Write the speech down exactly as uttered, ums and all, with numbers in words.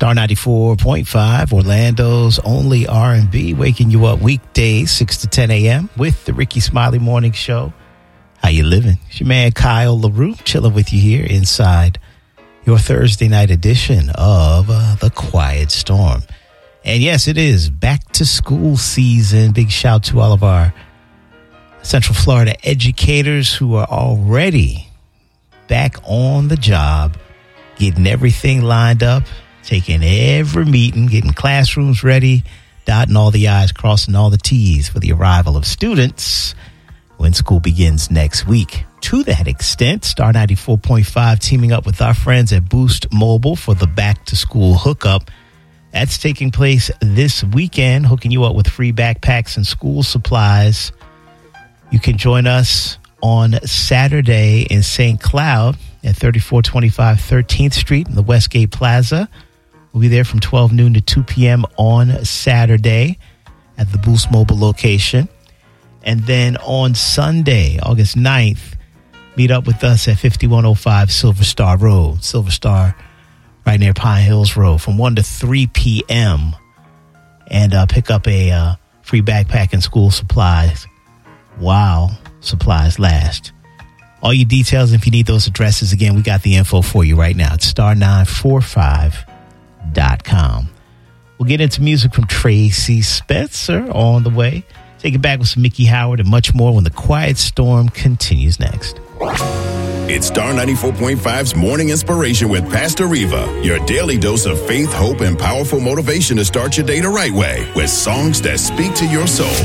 Star ninety-four point five, Orlando's only R and B, waking you up weekdays, six to ten a.m. with the Ricky Smiley Morning Show. How you living? It's your man Kyle LaRue, chilling with you here inside your Thursday night edition of uh, The Quiet Storm. And yes, it is back to school season. Big shout to all of our Central Florida educators who are already back on the job, getting everything lined up, taking every meeting, getting classrooms ready, dotting all the I's, crossing all the T's for the arrival of students when school begins next week. To that extent, Star ninety-four point five teaming up with our friends at Boost Mobile for the back to school hookup. That's taking place this weekend, hooking you up with free backpacks and school supplies. You can join us on Saturday in Saint Cloud at thirty-four twenty-five thirteenth Street in the Westgate Plaza. We'll be there from twelve noon to two p.m. on Saturday at the Boost Mobile location. And then on Sunday, August ninth, meet up with us at fifty-one oh five Silver Star Road. Silver Star, right near Pine Hills Road, from one to three p.m. And uh, pick up a uh, free backpack and school supplies while supplies last. All your details, if you need those addresses, again, we got the info for you right now. It's star nine four five dot com. We'll get into music from Tracy Spencer on the way. Take it back with some Mickey Howard and much more when The Quiet Storm continues next. It's Star ninety-four point five's Morning Inspiration with Pastor Reva, your daily dose of faith, hope, and powerful motivation to start your day the right way with songs that speak to your soul.